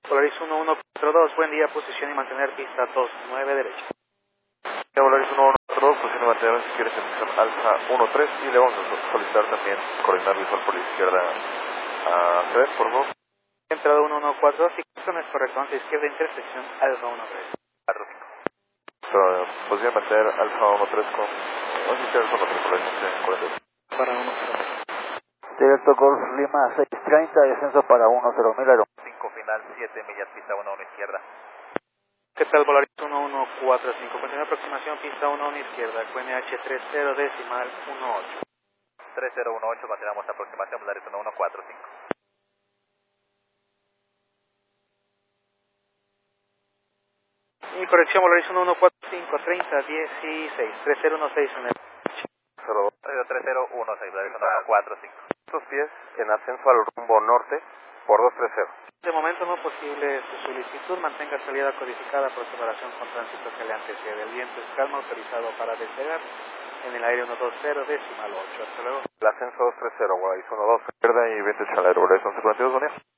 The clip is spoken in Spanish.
Polaris 1142, buen día, posición y mantener pista 29 derecha. Polaris 1142, posición y mantener si quieres en alfa 13 y le vamos a solicitar también coordinar visual por la izquierda a 3, por favor. Entrada 1142, si es correcto, hacia izquierda, intersección alfa 13. Pero posición y mantener alfa 13 con... No sé si ustedes son los Polaris 40. Para 10. Directo Golf Lima 630, descenso para 10.000 aero. 5 final 7 millas, pista 1 izquierda. ¿Qué tal, Polaris 1145? Continúa aproximación, pista 1 izquierda, QNH 30 decimal 18. 3018, continuamos aproximación, Polaris 1145. Y corrección, Polaris 1145, 30, 16, 3016 en el... 3016, Polaris 1145. Estos pies en ascenso al rumbo norte por 230. De momento no es posible su solicitud, mantenga salida codificada por separación con tránsito que le antecede. El viento es calma, autorizado para despegar en el aire 120 decimal 8. Hasta luego. El ascenso 230, Guay, 12, izquierda y 20 al aero, Polaris 1142,